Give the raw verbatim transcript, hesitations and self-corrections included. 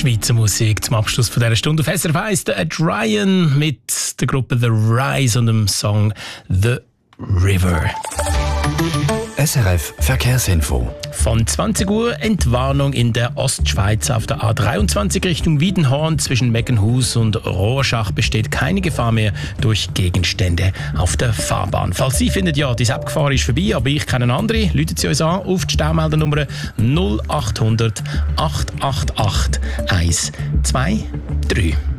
Schweizer Musik zum Abschluss von dieser Stunde auf S R F eins, der Ed Ryan mit der Gruppe The Rise und dem Song The River. S R F Verkehrsinfo. Von zwanzig Uhr Entwarnung in der Ostschweiz auf der A dreiundzwanzig Richtung Wiedenhorn zwischen Meckenhus und Rorschach besteht keine Gefahr mehr durch Gegenstände auf der Fahrbahn. Falls Sie finden, ja, die Abgefahren ist vorbei, aber ich kenne eine andere, rufen Sie uns an auf die Staumeldernummer null acht hundert acht acht acht eins zwei drei.